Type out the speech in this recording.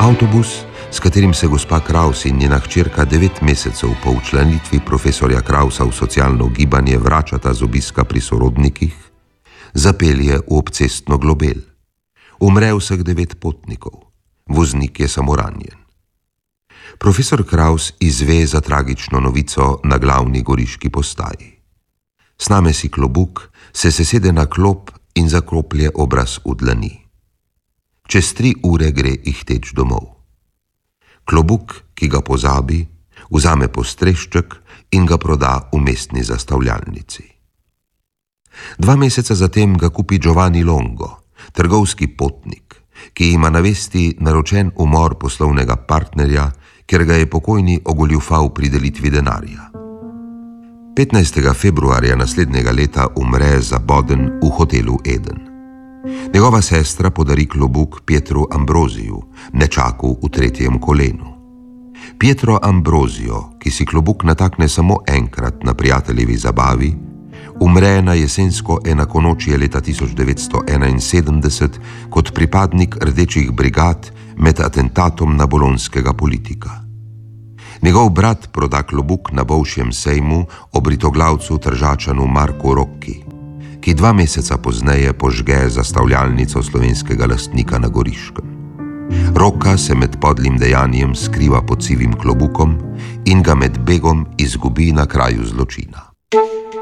Avtobus, s katerim se gospa Kraus in njena hčerka 9 mesecev po včlanitvi profesorja Krausa v socialno gibanje vračata z obiska pri sorodnikih, zapelje v obcestno globel. Umre vseh 9 potnikov. Voznik je samo ranjen. Profesor Kraus izve za tragično novico na glavni goriški postaji. Sname si klobuk, se sesede na klop in zakroplje obraz v dlani. Čez 3 ure gre ihteč domov. Klobuk, ki ga pozabi, vzame postrešček in ga proda v mestni zastavljalnici. 2 meseca zatem ga kupi Giovanni Longo, trgovski potnik, ki ima na vesti naročen umor poslovnega partnerja, ker ga je pokojni ogoljufal pri delitvi denarja. 15. februarja naslednjega leta umre zaboden v hotelu Eden. Njegova sestra podari klobuk Pietru Ambrosiju, nečaku v 3. kolenu. Pietro Ambrosio, ki si klobuk natakne samo enkrat na prijateljevi zabavi, umre na jesensko enakonočje leta 1971 kot pripadnik rdečih brigad med atentatom na bolonskega politika. Njegov brat proda klobuk na Bolšjem sejmu obritoglavcu Tržačanu Marku Rocchi, ki 2 meseca pozneje požge zastavljalnico slovenskega lastnika na Goriškem. Rocca se med podlim dejanjem skriva pod sivim klobukom in ga med begom izgubi na kraju zločina.